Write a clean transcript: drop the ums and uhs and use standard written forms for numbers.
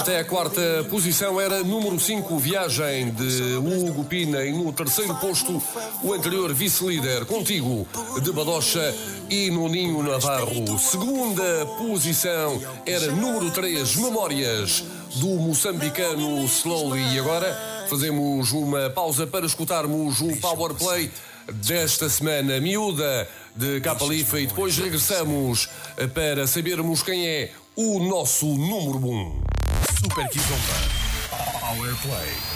Até a quarta posição era número 5, Viagem, de Hugo Pina. E no terceiro posto, o anterior vice-líder, Contigo, de Badocha e Nuninho Navarro. Segunda posição era número 3, Memórias, do moçambicano Slowly. E agora fazemos uma pausa para escutarmos o Power Play desta semana, Miúda, de Capa-Lifa, e depois regressamos para sabermos quem é o nosso número 1. Super Kizomba Power Play.